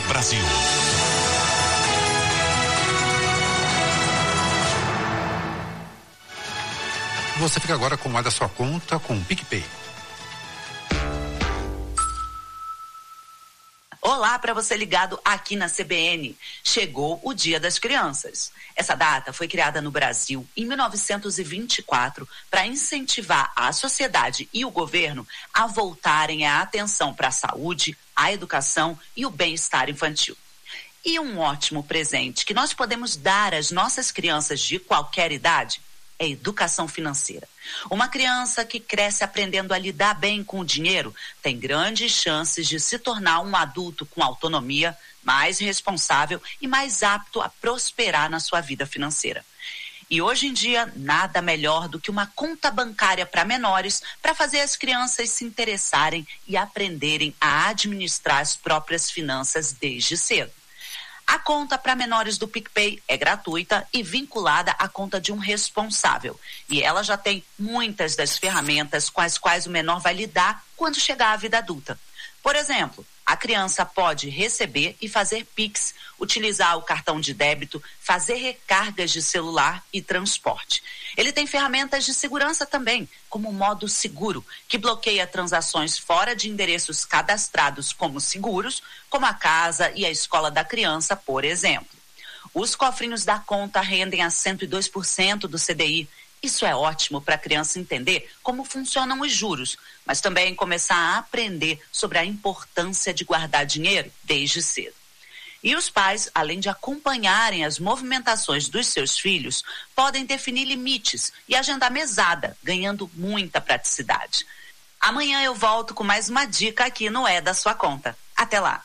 Brasil. Você fica agora com a da sua conta com o PicPay. Olá para você ligado aqui na CBN. Chegou o Dia das Crianças. Essa data foi criada no Brasil em 1924 para incentivar a sociedade e o governo a voltarem a atenção para a saúde, a educação e o bem-estar infantil. E um ótimo presente que nós podemos dar às nossas crianças de qualquer idade é educação financeira. Uma criança que cresce aprendendo a lidar bem com o dinheiro tem grandes chances de se tornar um adulto com autonomia, mais responsável e mais apto a prosperar na sua vida financeira. E hoje em dia, nada melhor do que uma conta bancária para menores para fazer as crianças se interessarem e aprenderem a administrar as próprias finanças desde cedo. A conta para menores do PicPay é gratuita e vinculada à conta de um responsável. E ela já tem muitas das ferramentas com as quais o menor vai lidar quando chegar à vida adulta. Por exemplo, a criança pode receber e fazer Pix, utilizar o cartão de débito, fazer recargas de celular e transporte. Ele tem ferramentas de segurança também, como o modo seguro, que bloqueia transações fora de endereços cadastrados como seguros, como a casa e a escola da criança, por exemplo. Os cofrinhos da conta rendem a 102% do CDI. Isso é ótimo para a criança entender como funcionam os juros, mas também começar a aprender sobre a importância de guardar dinheiro desde cedo. E os pais, além de acompanharem as movimentações dos seus filhos, podem definir limites e agendar mesada, ganhando muita praticidade. Amanhã eu volto com mais uma dica aqui no É da Sua Conta. Até lá!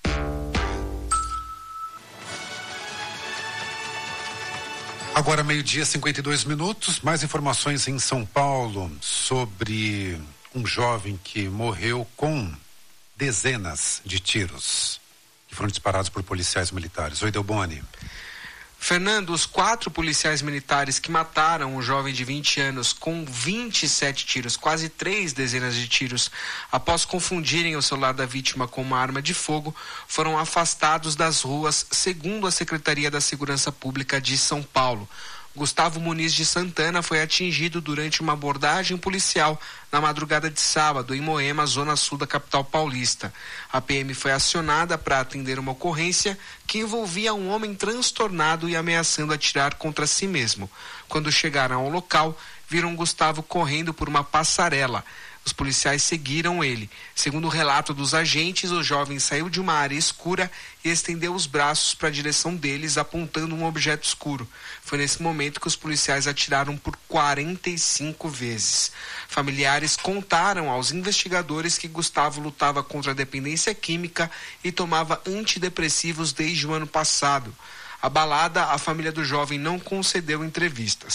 Agora 12:52, mais informações em São Paulo sobre um jovem que morreu com dezenas de tiros que foram disparados por policiais militares. Oi, Delboni. Fernando, os 4 policiais militares que mataram um jovem de 20 anos com 27 tiros, quase 3 dezenas de tiros, após confundirem o celular da vítima com uma arma de fogo, foram afastados das ruas, segundo a Secretaria da Segurança Pública de São Paulo. Gustavo Muniz de Santana foi atingido durante uma abordagem policial na madrugada de sábado em Moema, zona sul da capital paulista. A PM foi acionada para atender uma ocorrência que envolvia um homem transtornado e ameaçando atirar contra si mesmo. Quando chegaram ao local, viram Gustavo correndo por uma passarela. Os policiais seguiram ele. Segundo o relato dos agentes, o jovem saiu de uma área escura e estendeu os braços para a direção deles, apontando um objeto escuro. Foi nesse momento que os policiais atiraram por 45 vezes. Familiares contaram aos investigadores que Gustavo lutava contra a dependência química e tomava antidepressivos desde o ano passado. Abalada, a família do jovem não concedeu entrevistas.